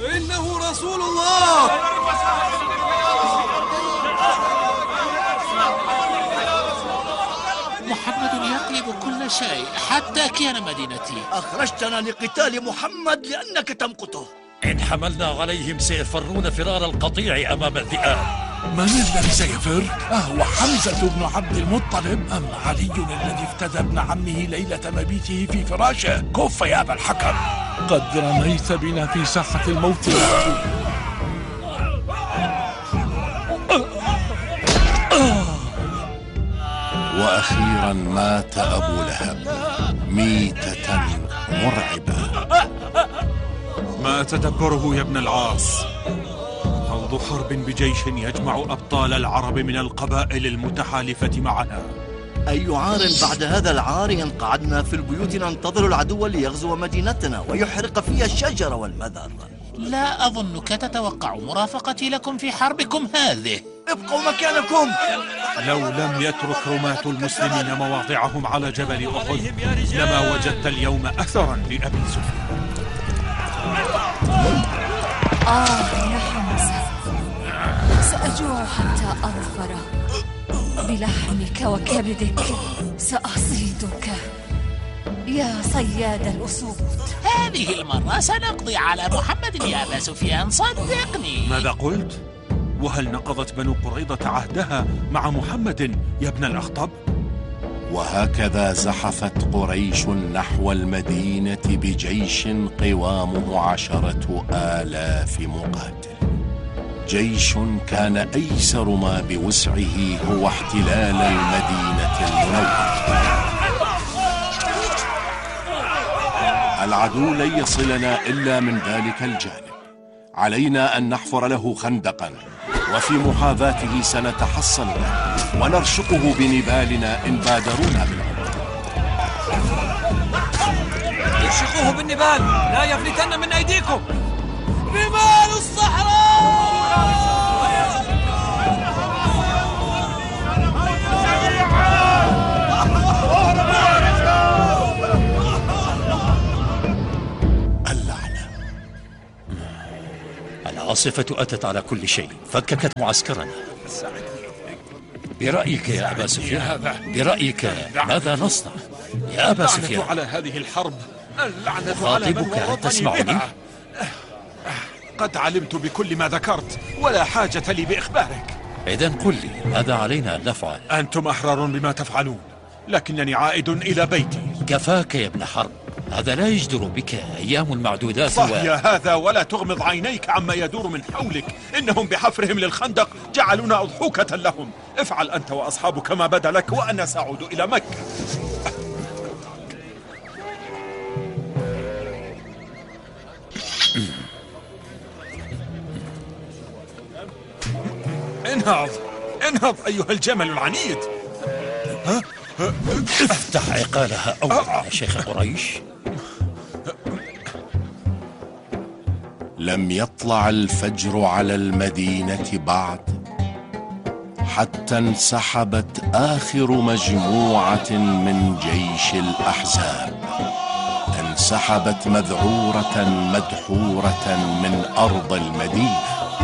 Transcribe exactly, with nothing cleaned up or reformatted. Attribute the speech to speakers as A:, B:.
A: إنه رسول الله.
B: محمد يقلب كل شيء حتى كان مدينتي.
C: أخرجتنا لقتال محمد لأنك تمقته.
D: إن حملنا عليهم سيفرون فرار القطيع أمام الذئاب.
E: من الذي سيفر؟ أهو حمزة بن عبد المطلب أم علي الذي افتدى ابن عمه ليلة مبيته في فراشه؟ كف يا أبا الحكم، قد رميت بنا في ساحة الموت.
F: وأخيرا مات أبو لهب ميتة مرعبة.
G: ما تدبره يا ابن العاص؟ خوض حرب بجيش يجمع أبطال العرب من القبائل المتحالفة معنا.
C: أي عار بعد هذا العار إن قعدنا في البيوت ننتظر العدو ليغزو مدينتنا ويحرق فيها الشجر والمذر.
B: لا أظنك تتوقع مرافقتي لكم في حربكم هذه.
C: ابقوا مكانكم.
G: لو لم يترك رماة المسلمين مواضعهم على جبل أحد لما وجدت اليوم أثرا لأبي سفيان.
H: آه يا حمزة، سأجوع حتى أظفر بلحمك وكبدك، سأصيدك يا صياد الأسود.
B: هذه المرة سنقضي على محمد يا أبا سفيان، صدقني.
G: ماذا قلت؟ وهل نقضت بنو قريظة عهدها مع محمد يا ابن الأخطب؟
F: وهكذا زحفت قريش نحو المدينة بجيش قوامه عشرة آلاف مقاتل. جيش كان أيسر ما بوسعه هو احتلال المدينة المنورة. العدو لن يصلنا إلا من ذلك الجانب. علينا أن نحفر له خندقا، وفي محاذاته سنتحصن له ونرشقه بنبالنا إن بادرونا بالعمر.
A: ارشقوه بالنبال لا يفلتن من أيديكم. رمال الصحراء.
F: اللعنة.
D: العاصفة أتت على كل شيء، فككت معسكرنا. برأيك يا أبا سفيان، برأيك ماذا نصنع يا أبا سفيان؟
G: اللعنة على هذه الحرب، اللعنة
D: خاطبك هل تسمعني؟
G: قد علمت بكل ما ذكرت ولا حاجة لي بإخبارك.
D: إذن قل لي ماذا علينا أن نفعل؟
G: أنتم أحرار بما تفعلون، لكنني عائد إلى بيتي.
D: كفاك يا ابن حرب، هذا لا يجدر بك أيام المعدودات.
G: صح يا هذا، ولا تغمض عينيك عما يدور من حولك. إنهم بحفرهم للخندق جعلونا أضحوكة لهم. افعل أنت وأصحابك ما بدا لك وأنا سأعود إلى مكة. انهض انهض أيها الجمل العنيد. ها؟
D: افتح عقالها أولا يا شيخ قريش.
F: لم يطلع الفجر على المدينة بعد حتى انسحبت آخر مجموعة من جيش الأحزاب. انسحبت مذعورة مدحورة من أرض المدينة.